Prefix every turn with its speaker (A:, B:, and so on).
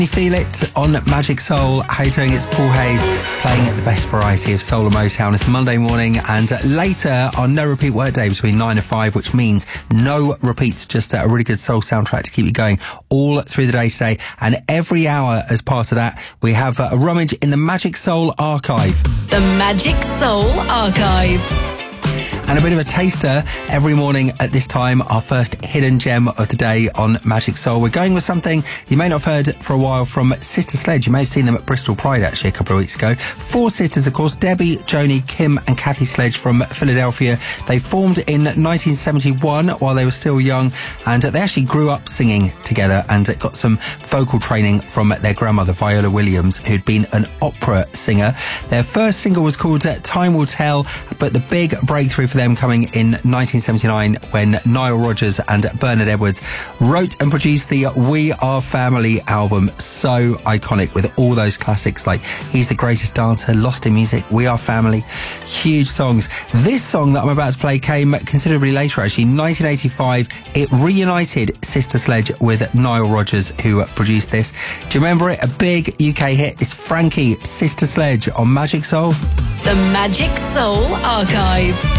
A: You feel it on Magic Soul. How you doing? It's Paul Hayes playing the best variety of soul and Motown. It's Monday morning, and later on no repeat workday between 9 and 5, which means no repeats, just a really good soul soundtrack to keep you going all through the day today. And every hour as part of that, we have a rummage in the Magic Soul archive.
B: The Magic Soul Archive.
A: And a bit of a taster every morning at this time, our first hidden gem of the day on Magic Soul. We're going with something you may not have heard for a while from Sister Sledge. You may have seen them at Bristol Pride actually a couple of weeks ago. Four sisters, of course, Debbie, Joni, Kim and Kathy Sledge from Philadelphia. They formed in 1971 while they were still young, and they actually grew up singing together and got some vocal training from their grandmother, Viola Williams, who'd been an opera singer. Their first single was called Time Will Tell, but the big breakthrough for them coming in 1979 when Nile Rodgers and Bernard Edwards wrote and produced the We Are Family album. So iconic with all those classics like He's the Greatest Dancer, Lost in Music, We Are Family. Huge songs. This song that I'm about to play came considerably later actually. 1985, it reunited Sister Sledge with Nile Rodgers, who produced this. Do you remember it? A big UK hit. It's Frankie, Sister Sledge on Magic Soul.
B: The Magic Soul Archive.